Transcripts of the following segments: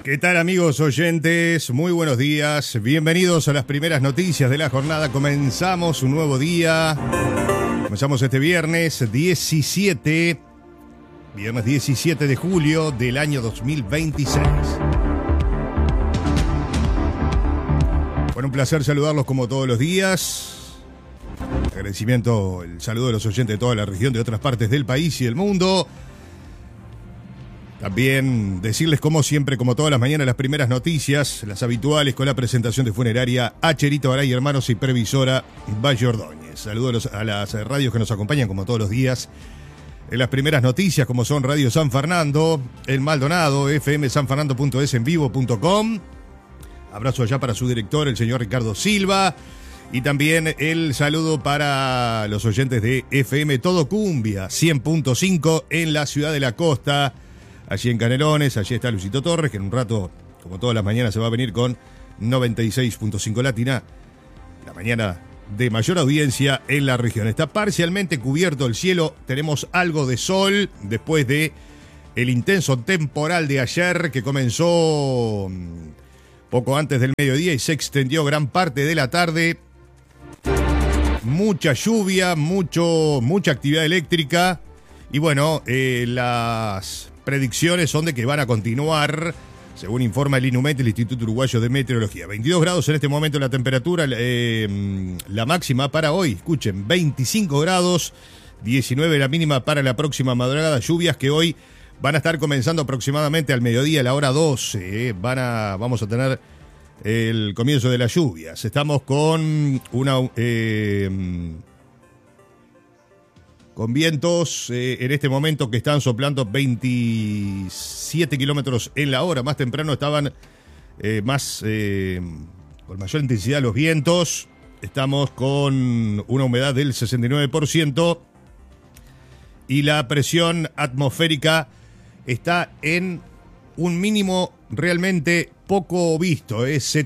¿Qué tal, amigos oyentes? Muy buenos días. Bienvenidos a las primeras noticias de la jornada. Comenzamos un nuevo día. Comenzamos este viernes 17 de julio del año 2026. Bueno, un placer saludarlos como todos los días. Agradecimiento, el saludo de los oyentes de toda la región, de otras partes del país y del mundo. También decirles, como siempre, como todas las mañanas, las primeras noticias, las habituales, con la presentación de Funeraria Acherito Garay Hermanos y Previsora Valle Ordóñez. Saludos a las radios que nos acompañan como todos los días en las primeras noticias, como son Radio San Fernando, El Maldonado, fmsanfernando.es, en vivo.com. Abrazo allá para su director, el señor Ricardo Silva. Y también el saludo para los oyentes de FM Todo Cumbia 100.5 en la ciudad de la costa. Allí en Canelones, allí está Luisito Torres, que en un rato, como todas las mañanas, se va a venir con 96.5 Latina, la mañana de mayor audiencia en la región. Está parcialmente cubierto el cielo, tenemos algo de sol después de el intenso temporal de ayer, que comenzó poco antes del mediodía y se extendió gran parte de la tarde. Mucha lluvia, mucha actividad eléctrica y bueno, las predicciones son de que van a continuar, según informa el INUMET, el Instituto Uruguayo de Meteorología. 22 grados en este momento la temperatura, la máxima para hoy, escuchen, 25 grados, 19 la mínima para la próxima madrugada. Lluvias que hoy van a estar comenzando aproximadamente al mediodía, a la hora 12. Vamos a tener el comienzo de las lluvias. Estamos con con vientos en este momento que están soplando 27 kilómetros en la hora. Más temprano estaban con mayor intensidad los vientos. Estamos con una humedad del 69% y la presión atmosférica está en un mínimo realmente poco visto,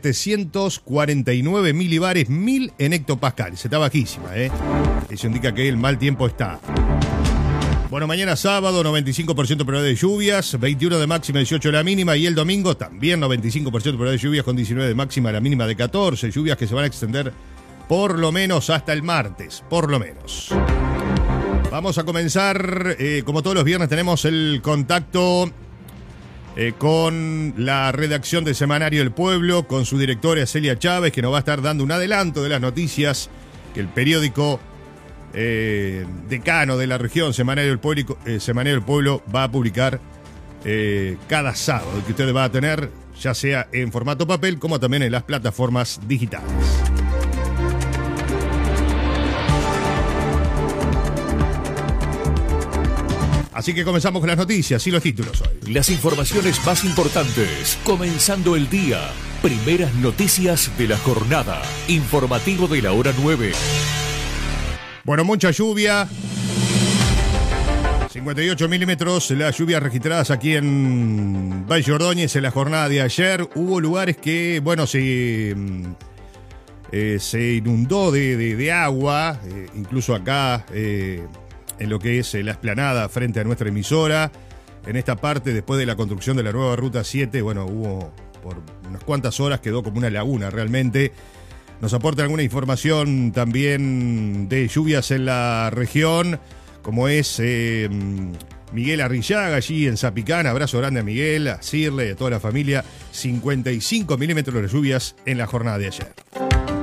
749 milibares, 1000 en hectopascales. Está bajísima, Eso indica que el mal tiempo está. Bueno, mañana sábado, 95% probabilidad de lluvias, 21 de máxima, 18 de la mínima. Y el domingo también 95% probabilidad de lluvias con 19 de máxima, la mínima de 14. Lluvias que se van a extender por lo menos hasta el martes, por lo menos. Vamos a comenzar, como todos los viernes tenemos el contacto con la redacción del Semanario El Pueblo, con su directora Celia Chávez, que nos va a estar dando un adelanto de las noticias que el periódico decano de la región, Semanario El Pueblo, va a publicar cada sábado, que usted va a tener, ya sea en formato papel como también en las plataformas digitales. Así que comenzamos con las noticias y los títulos hoy. Las informaciones más importantes, comenzando el día. Primeras noticias de la jornada. Informativo de la hora 9. Bueno, mucha lluvia. 58 milímetros, las lluvias registradas aquí en Valle Ordóñez en la jornada de ayer. Hubo lugares que, bueno, se inundó de agua, incluso acá en lo que es la explanada frente a nuestra emisora. En esta parte, después de la construcción de la nueva Ruta 7, bueno, hubo por unas cuantas horas, quedó como una laguna realmente. Nos aporta alguna información también de lluvias en la región, como es Miguel Arrillaga, allí en Zapicán. Abrazo grande a Miguel, a Cirle y a toda la familia. 55 milímetros de lluvias en la jornada de ayer.